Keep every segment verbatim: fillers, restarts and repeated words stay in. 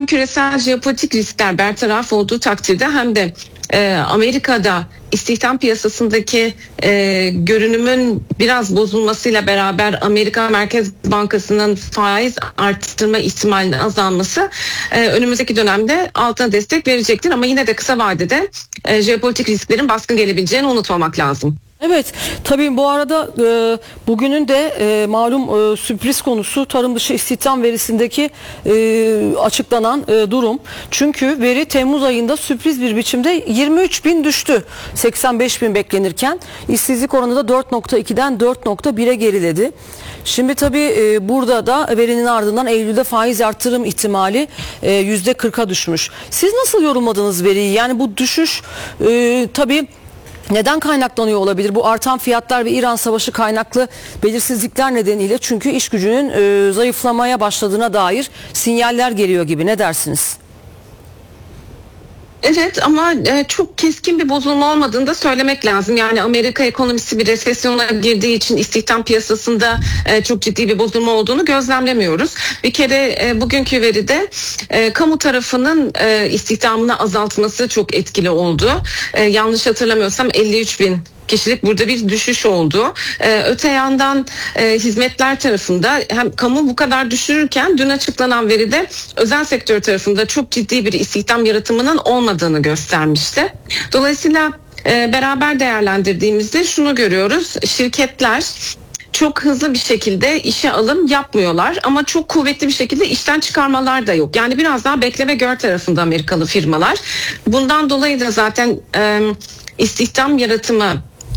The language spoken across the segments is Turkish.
küresel jeopolitik riskler bertaraf olduğu takdirde hem de e, Amerika'da istihdam piyasasındaki e, görünümün biraz bozulmasıyla beraber Amerika Merkez Bankası'nın faiz arttırma ihtimalinin azalması e, önümüzdeki dönemde altına destek verecektir. Ama yine de kısa vadede e, jeopolitik risklerin baskın gelebileceğini unutmamak lazım. Evet, tabii bu arada e, bugünün de e, malum e, sürpriz konusu tarım dışı istihdam verisindeki e, açıklanan e, durum. Çünkü veri Temmuz ayında sürpriz bir biçimde yirmi üç bin düştü. seksen beş bin beklenirken işsizlik oranı da dört nokta ikiden dört nokta bire geriledi. Şimdi tabii e, burada da verinin ardından Eylül'de faiz artırım ihtimali e, yüzde kırka düşmüş. Siz nasıl yorumladınız veriyi? Yani bu düşüş e, tabii neden kaynaklanıyor olabilir? Bu artan fiyatlar ve İran Savaşı kaynaklı belirsizlikler nedeniyle, çünkü iş gücünün e, zayıflamaya başladığına dair sinyaller geliyor gibi. Ne dersiniz? Evet, ama e, çok keskin bir bozulma olmadığını da söylemek lazım. Yani Amerika ekonomisi bir resesyona girdiği için istihdam piyasasında e, çok ciddi bir bozulma olduğunu gözlemlemiyoruz. Bir kere e, bugünkü veride e, kamu tarafının e, istihdamını azaltması çok etkili oldu. E, yanlış hatırlamıyorsam elli üç bin kişilik burada bir düşüş oldu. Ee, öte yandan e, hizmetler tarafında hem kamu bu kadar düşürürken dün açıklanan veride özel sektör tarafında çok ciddi bir istihdam yaratımının olmadığını göstermişti. Dolayısıyla e, beraber değerlendirdiğimizde şunu görüyoruz. Şirketler çok hızlı bir şekilde işe alım yapmıyorlar ama çok kuvvetli bir şekilde işten çıkarmalar da yok. Yani biraz daha bekle ve gör tarafında Amerikalı firmalar. Bundan dolayı da zaten e, istihdam yaratımı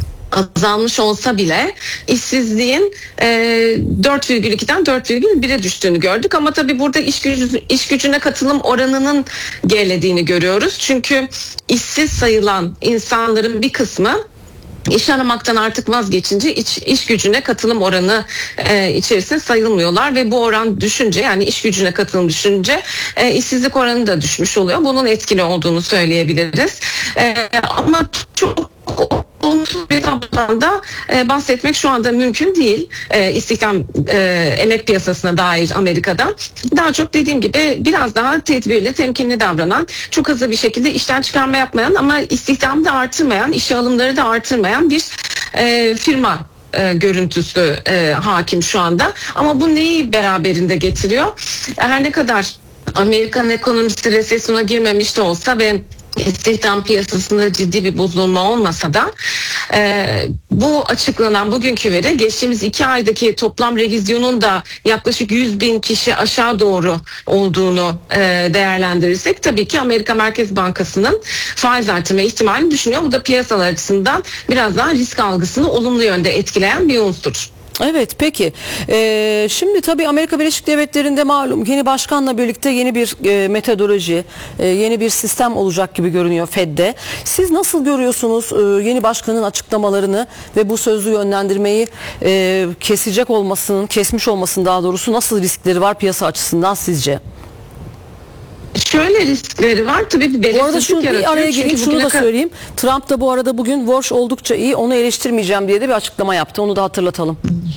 azalmış olsa bile işsizliğin e, dört virgül ikiden dört virgül bire düştüğünü gördük. Ama tabii burada iş, gücü, iş gücüne katılım oranının gerilediğini görüyoruz. Çünkü işsiz sayılan insanların bir kısmı İş aramaktan artık vazgeçince iç, iş gücüne katılım oranı e, içerisinde sayılmıyorlar ve bu oran düşünce, yani iş gücüne katılım düşünce e, işsizlik oranı da düşmüş oluyor. Bunun etkili olduğunu söyleyebiliriz. E, ama çok olumsuz bir tablodan da e, bahsetmek şu anda mümkün değil. E, istihdam e, emek piyasasına dair Amerika'da. Daha çok dediğim gibi biraz daha tedbirli, temkinli davranan, çok hızlı bir şekilde işten çıkarma yapmayan ama istihdamı da artırmayan, işe alımları da artırmayan bir e, firma e, görüntüsü e, hakim şu anda. Ama bu neyi beraberinde getiriyor? Her ne kadar Amerikan ekonomisi resesyona girmemiş de olsa ve istihdam piyasasında ciddi bir bozulma olmasa da e, bu açıklanan bugünkü veri geçtiğimiz iki aydaki toplam revizyonun da yaklaşık yüz bin kişi aşağı doğru olduğunu e, değerlendirirsek tabii ki Amerika Merkez Bankası'nın faiz artırma ihtimalini düşünüyor. Bu da piyasalar açısından biraz daha risk algısını olumlu yönde etkileyen bir unsur. Evet, peki. Ee, şimdi tabii Amerika Birleşik Devletleri'nde malum yeni başkanla birlikte yeni bir e, metodoloji, e, yeni bir sistem olacak gibi görünüyor Fed'de. Siz nasıl görüyorsunuz e, yeni başkanın açıklamalarını ve bu sözlü yönlendirmeyi e, kesecek olmasının, kesmiş olmasının daha doğrusu nasıl riskleri var piyasa açısından sizce? Şöyle riskleri var tabii, bir belirsizlik Bu arada şunu bir araya gireyim, şunu da söyleyeyim. Trump da bu arada bugün Walsh oldukça iyi, onu eleştirmeyeceğim diye de bir açıklama yaptı. Onu da hatırlatalım.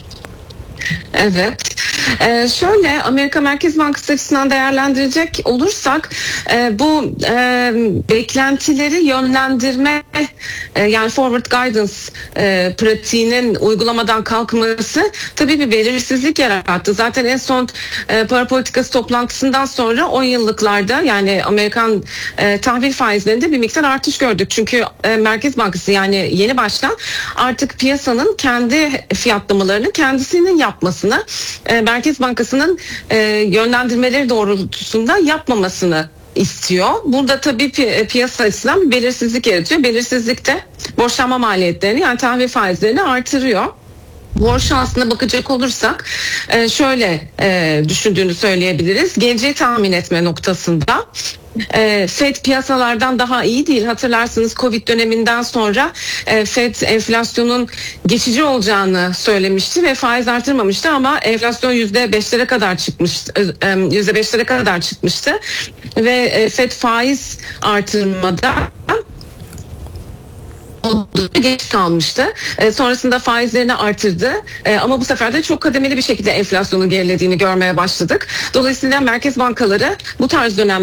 Evet. Ee, şöyle Amerika Merkez Bankası açısından değerlendirecek olursak e, bu e, beklentileri yönlendirme e, yani forward guidance e, pratiğinin uygulamadan kalkması tabii bir belirsizlik yarattı. Zaten en son e, para politikası toplantısından sonra on yıllıklarda yani Amerikan e, tahvil faizlerinde bir miktar artış gördük. Çünkü e, Merkez Bankası yani yeni başkan artık piyasanın kendi fiyatlamalarını kendisinin yapmasını e, Merkez Bankası'nın e, yönlendirmeleri doğrultusunda yapmamasını istiyor. Burada tabii pi- piyasa açısından bir belirsizlik yaratıyor. Belirsizlik de borçlanma maliyetlerini yani tahvil faizlerini artırıyor. Borç aslında bakacak olursak şöyle düşündüğünü söyleyebiliriz. Geleceği tahmin etme noktasında Fed piyasalardan daha iyi değil. Hatırlarsınız Covid döneminden sonra Fed enflasyonun geçici olacağını söylemişti ve faiz artırmamıştı ama enflasyon yüzde beşlere kadar çıkmıştı. yüzde beşlere kadar çıkmıştı ve Fed faiz artırmada geç kalmıştı. E, sonrasında faizlerini artırdı. E, ama bu sefer de çok kademeli bir şekilde enflasyonun gerilediğini görmeye başladık. Dolayısıyla merkez bankaları bu tarz dönem